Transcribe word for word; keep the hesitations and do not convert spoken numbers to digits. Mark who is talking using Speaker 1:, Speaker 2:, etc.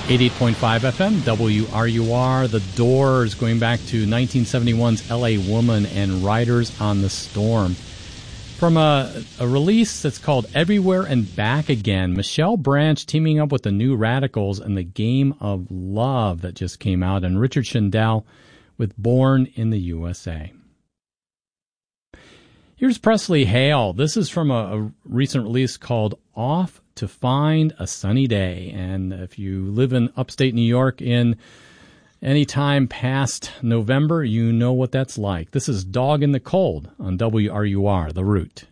Speaker 1: eighty-eight point five F M, W R U R, The Doors, going back to nineteen seventy-one's L A Woman and Riders on the Storm. From a, a release that's called Everywhere and Back Again, Michelle Branch teaming up with the New Radicals and The Game of Love that just came out, and Richard Shindell with Born in the U S A. Here's Presley Hale. This is from a, a recent release called Off to Find a Sunny Day. And if you live in upstate New York in any time past November, you know what that's like. This is Dog in the Cold on W R U R, The Root.